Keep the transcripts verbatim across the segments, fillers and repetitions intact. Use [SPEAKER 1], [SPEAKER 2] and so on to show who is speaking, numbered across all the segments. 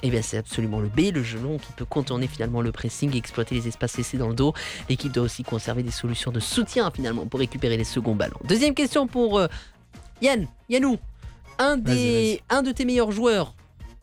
[SPEAKER 1] Eh bien, c'est absolument le B, le gelon qui peut contourner finalement le pressing et exploiter les espaces laissés dans le dos. L'équipe doit aussi conserver des solutions de soutien finalement pour récupérer les seconds ballons. Deuxième question pour euh, Yann, Yannou, un, des,
[SPEAKER 2] vas-y, vas-y.
[SPEAKER 1] un de tes meilleurs joueurs,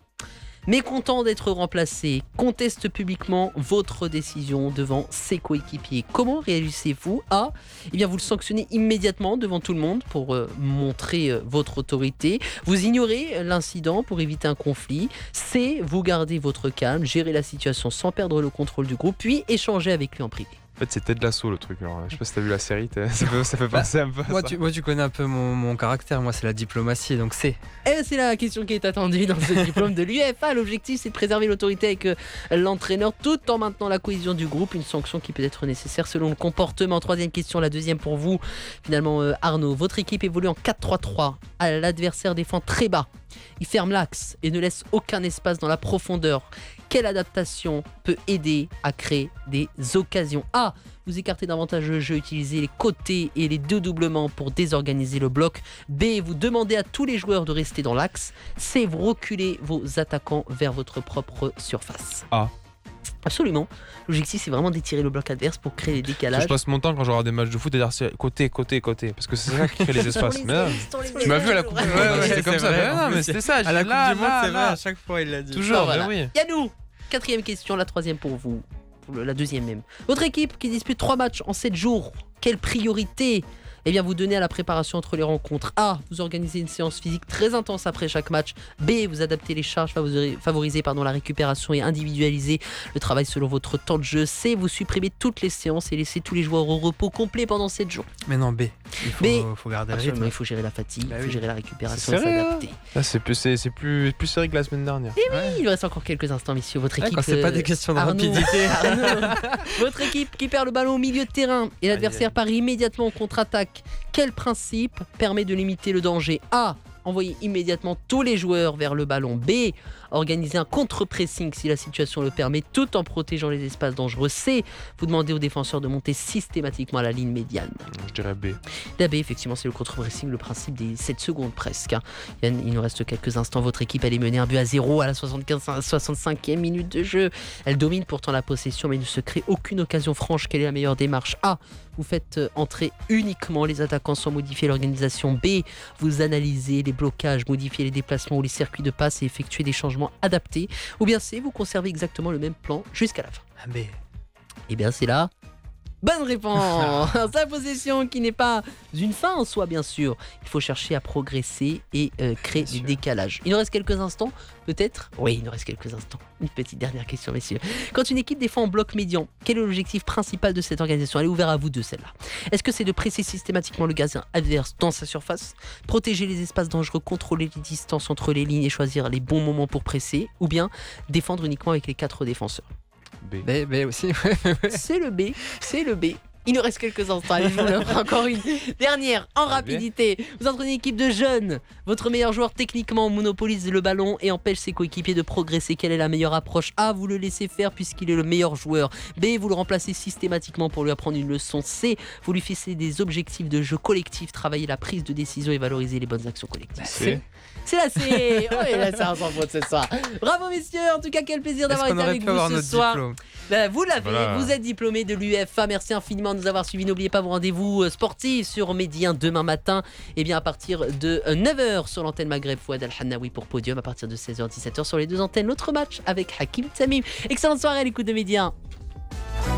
[SPEAKER 1] mécontent d'être remplacé, conteste publiquement votre décision devant ses coéquipiers. Comment réagissez-vous? A. Eh bien, vous le sanctionnez immédiatement devant tout le monde pour euh, montrer euh, votre autorité. Vous ignorez l'incident pour éviter un conflit. C. Vous gardez votre calme, gérez la situation sans perdre le contrôle du groupe, puis échangez avec lui en privé.
[SPEAKER 3] En fait, c'est Ted Lasso le truc. Alors, je sais pas si t'as vu la série, t'as- ça fait, ça fait penser un peu à
[SPEAKER 2] Moi
[SPEAKER 3] ça.
[SPEAKER 2] tu, moi, tu connais un peu mon, mon caractère. Moi, c'est la diplomatie, donc c'est.
[SPEAKER 1] Et c'est la question qui est attendue dans ce diplôme de l'U E F A. L'objectif, c'est de préserver l'autorité avec euh, l'entraîneur tout en maintenant la cohésion du groupe. Une sanction qui peut être nécessaire selon le comportement. Troisième question, la deuxième pour vous. Finalement, euh, Arnaud, votre équipe évolue en quatre trois trois. L'adversaire défend très bas. Il ferme l'axe et ne laisse aucun espace dans la profondeur. Quelle adaptation peut aider à créer des occasions? A. Vous écartez davantage le jeu, utilisez les côtés et les deux doublements pour désorganiser le bloc. B. Vous demandez à tous les joueurs de rester dans l'axe. C. Vous reculez vos attaquants vers votre propre surface.
[SPEAKER 3] A.
[SPEAKER 1] Absolument. L'objectif, c'est vraiment d'étirer le bloc adverse pour créer les décalages.
[SPEAKER 3] Je passe mon temps quand je regarde des matchs de foot à dire c'est côté, côté, côté. Parce que c'est ça qui crée les espaces. Mais non, tu m'as vu à la Coupe du Monde,
[SPEAKER 2] Ouais, ouais,
[SPEAKER 3] c'était
[SPEAKER 2] c'est
[SPEAKER 3] comme ça.
[SPEAKER 2] vrai.
[SPEAKER 3] Mais non, mais c'était ça.
[SPEAKER 2] À la
[SPEAKER 3] là,
[SPEAKER 2] Coupe du Monde,
[SPEAKER 3] là,
[SPEAKER 2] c'est vrai,
[SPEAKER 3] là.
[SPEAKER 2] à chaque fois, il l'a dit.
[SPEAKER 3] Toujours,
[SPEAKER 1] Voilà.
[SPEAKER 3] ben oui.
[SPEAKER 1] Yannou, quatrième question, la troisième pour vous. Pour le- la deuxième même. Votre équipe qui dispute trois matchs en sept jours, quelle priorité eh bien, vous donnez à la préparation entre les rencontres? A. Vous organisez une séance physique très intense après chaque match. B. Vous adaptez les charges, favorisez, favorisez pardon, la récupération et individualisez le travail selon votre temps de jeu. C. Vous supprimez toutes les séances et laissez tous les joueurs au repos complet pendant sept jours.
[SPEAKER 2] Mais non, B. Il faut,
[SPEAKER 1] B.
[SPEAKER 2] faut garder le
[SPEAKER 1] Absolument,
[SPEAKER 2] rythme.
[SPEAKER 1] il faut gérer la fatigue,
[SPEAKER 2] Bah
[SPEAKER 1] il faut
[SPEAKER 2] oui.
[SPEAKER 1] gérer la récupération
[SPEAKER 3] C'est
[SPEAKER 1] et
[SPEAKER 3] sérieux,
[SPEAKER 1] s'adapter.
[SPEAKER 3] Là, c'est plus, c'est, c'est plus, plus serré que la semaine dernière.
[SPEAKER 2] Ouais.
[SPEAKER 1] Il nous reste encore quelques instants, messieurs. Votre
[SPEAKER 2] Ouais,
[SPEAKER 1] équipe.
[SPEAKER 2] quand c'est pas
[SPEAKER 1] euh,
[SPEAKER 2] des questions de
[SPEAKER 1] Arnaud,
[SPEAKER 2] rapidité.
[SPEAKER 1] Arnaud, votre équipe qui perd le ballon au milieu de terrain et l'adversaire
[SPEAKER 2] aïe.
[SPEAKER 1] part immédiatement en contre-attaque. Quel principe permet de limiter le danger? A. Envoyer immédiatement tous les joueurs vers le ballon. B. Organiser un contre-pressing si la situation le permet, tout en protégeant les espaces dangereux. C. Vous demandez aux défenseurs de monter systématiquement à la ligne médiane.
[SPEAKER 3] Je dirais B.
[SPEAKER 1] La B, effectivement, c'est le contre-pressing, le principe des sept secondes presque. hein. Yann, il nous reste quelques instants. Votre équipe, elle est menée un but à zéro à la soixante-quinze, soixante-cinquième minute de jeu. Elle domine pourtant la possession, mais ne se crée aucune occasion franche. Quelle est la meilleure démarche? A. Vous faites euh, entrer uniquement les attaquants sans modifier l'organisation. B. Vous analysez les blocages, modifiez les déplacements ou les circuits de passe et effectuez des changements adaptés. Ou bien C. Vous conservez exactement le même plan jusqu'à la fin.
[SPEAKER 2] Ah, B.
[SPEAKER 1] Eh bien, c'est là. Bonne réponse. Sa possession qui n'est pas une fin en soi, bien sûr. Il faut chercher à progresser et euh, créer
[SPEAKER 2] Bien
[SPEAKER 1] des
[SPEAKER 2] sûr.
[SPEAKER 1] décalages. Il nous reste quelques instants, peut-être? Oui, il nous reste quelques instants. Une petite dernière question, messieurs. Quand une équipe défend en bloc médian, quel est l'objectif principal de cette organisation? Elle est ouverte à vous deux, celle-là. Est-ce que c'est de presser systématiquement le gardien adverse dans sa surface, protéger les espaces dangereux, contrôler les distances entre les lignes et choisir les bons moments pour presser, ou bien défendre uniquement avec les quatre défenseurs?
[SPEAKER 3] B.
[SPEAKER 2] B, B aussi.
[SPEAKER 1] C'est le B, c'est le B. Il nous reste quelques instants. Allez, je vous en offre encore une dernière en
[SPEAKER 3] Allez.
[SPEAKER 1] rapidité. Vous entraînez une équipe de jeunes. Votre meilleur joueur techniquement monopolise le ballon et empêche ses coéquipiers de progresser. Quelle est la meilleure approche? A. Vous le laissez faire puisqu'il est le meilleur joueur. B. Vous le remplacez systématiquement pour lui apprendre une leçon. C. Vous lui fixez des objectifs de jeu collectif, travailler la prise de décision et valoriser les bonnes actions collectives.
[SPEAKER 3] C.
[SPEAKER 1] C'est la C. Oh, et là, c'est un sans faute ce soir. Bravo messieurs. En tout cas, quel plaisir
[SPEAKER 2] Est-ce
[SPEAKER 1] d'avoir
[SPEAKER 2] qu'on
[SPEAKER 1] été
[SPEAKER 2] aurait
[SPEAKER 1] avec
[SPEAKER 2] pu
[SPEAKER 1] vous
[SPEAKER 2] avoir
[SPEAKER 1] ce
[SPEAKER 2] notre
[SPEAKER 1] soir.
[SPEAKER 2] diplôme?
[SPEAKER 1] Ben, vous l'avez,
[SPEAKER 3] Voilà.
[SPEAKER 1] vous êtes diplômé de l'U F A. Merci infiniment de nous avoir suivis. N'oubliez pas vos rendez-vous euh, sportifs sur Médien demain matin. Et bien à partir de euh, neuf heures sur l'antenne Maghreb, Fouad Al-Hannaoui pour Podium. À partir de seize heures dix-sept heures sur les deux antennes. L'autre match avec Hakim Tamim. Excellente soirée à l'écoute de Médien.